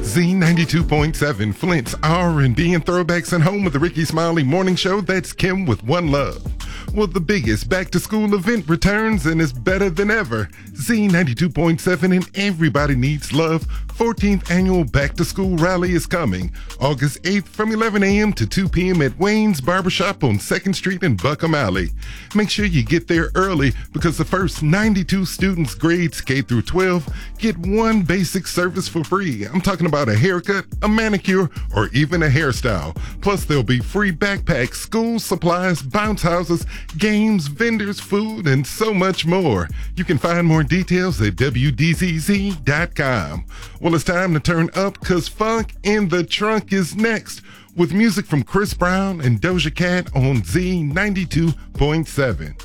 Z92.7, Flint's R&B and throwbacks, and home of the Ricky Smiley Morning Show. That's Kim with One Love. Well, the biggest back-to-school event returns and is better than ever. Z92.7 and Everybody Needs Love 14th Annual Back-to-School Rally is coming August 8th from 11 a.m. to 2 p.m. at Wayne's Barbershop on 2nd Street in Buckham Alley. Make sure you get there early because the first 92 students grades K through 12 get one basic service for free. I'm talking about a haircut, a manicure, or even a hairstyle. Plus, there'll be free backpacks, school supplies, bounce houses, games, vendors, food, and so much more. You can find more details at WDZZ.com. Well, it's time to turn up because Funk in the Trunk is next with music from Chris Brown and Doja Cat on Z92.7.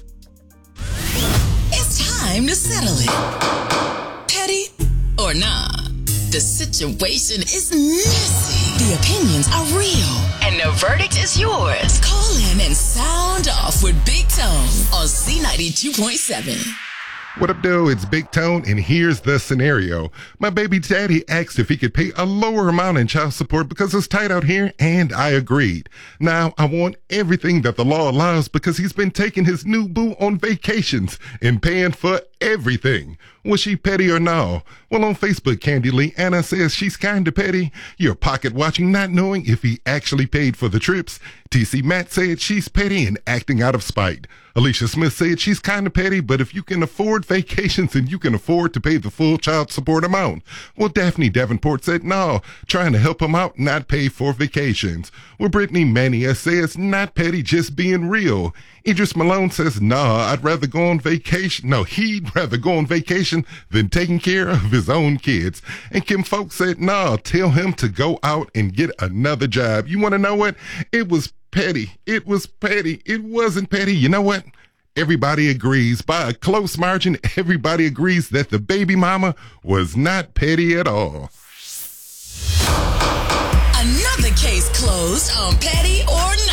It's time to settle it. Petty or nah, the situation is messy. The opinions are real. And the verdict is yours. Call in and sound off with Big Tone on Z92.7. What up, though? It's Big Tone, and here's the scenario. My baby daddy asked if he could pay a lower amount in child support because it's tight out here, and I agreed. Now, I want everything that the law allows because he's been taking his new boo on vacations and paying for everything. Was she petty or no? Well, on Facebook, Candy Lee Anna says she's kinda petty. You're pocket watching, not knowing if he actually paid for the trips. TC Matt said she's petty and acting out of spite. Alicia Smith said she's kinda petty, but if you can afford vacations and you can afford to pay the full child support amount. Well, Daphne Davenport said no, trying to help him out, not pay for vacations. Well, Brittany Mania says not petty, just being real. Idris Malone says, nah, I'd rather go on vacation. No, he'd rather go on vacation than taking care of his own kids. And Kim Folk said, nah, tell him to go out and get another job. You want to know what? It was petty. It was petty. It wasn't petty. You know what? Everybody agrees by a close margin. Everybody agrees that the baby mama was not petty at all. Another case closed on Petty or Not.